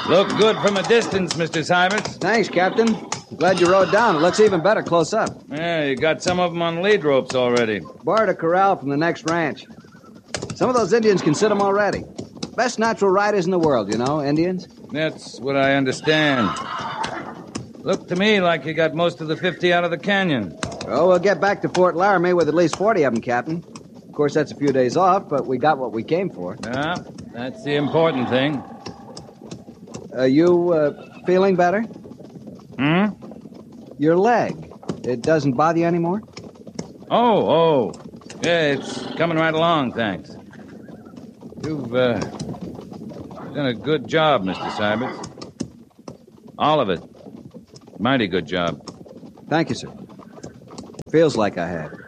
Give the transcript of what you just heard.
Look good from a distance, Mr. Sybert. Thanks, Captain. Glad you rode down. It looks even better close up. Yeah, you got some of them on lead ropes already. Borrowed a corral from the next ranch. Some of those Indians can sit them already. Best natural riders in the world, you know, Indians. That's what I understand. Looked to me like you got most of the 50 out of the canyon. Oh, we'll get back to Fort Laramie with at least 40 of them, Captain. Of course, that's a few days off, but we got what we came for. Yeah, that's the important thing. You feeling better? Hmm? Your leg. It doesn't bother you anymore? Oh. Yeah, it's coming right along, thanks. You've done a good job, Mr. Sybert. All of it. Mighty good job. Thank you, sir. Feels like I had.